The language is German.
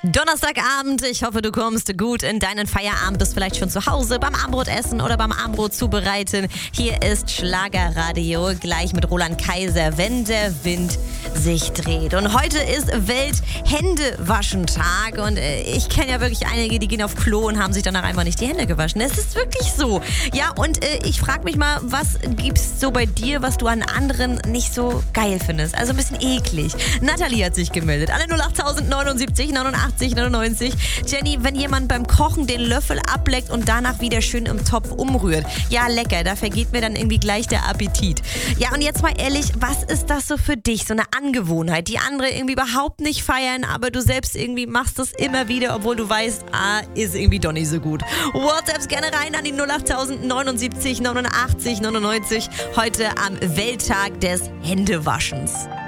Donnerstagabend, ich hoffe, du kommst gut in deinen Feierabend, bist vielleicht schon zu Hause beim Abendbrot essen oder beim Abendbrot zubereiten. Hier ist Schlagerradio, gleich mit Roland Kaiser, wenn der Wind sich dreht. Und heute ist Welt-Händewaschen-Tag und ich kenne ja wirklich einige, die gehen auf Klo und haben sich danach einfach nicht die Hände gewaschen. Es ist wirklich so. Ja, und ich frage mich mal, was gibt's so bei dir, was du an anderen nicht so geil findest? Also ein bisschen eklig. Nathalie hat sich gemeldet. Alle 08000 79 89 99. Jenny, wenn jemand beim Kochen den Löffel ableckt und danach wieder schön im Topf umrührt. Ja, lecker, da vergeht mir dann irgendwie gleich der Appetit. Ja, und jetzt mal ehrlich, was ist das so für dich? So eine Angewohnheit, die andere irgendwie überhaupt nicht feiern, aber du selbst irgendwie machst das immer wieder, obwohl du weißt, ist irgendwie doch nicht so gut. WhatsApps gerne rein an die 08000 79 89 99. Heute am Welttag des Händewaschens.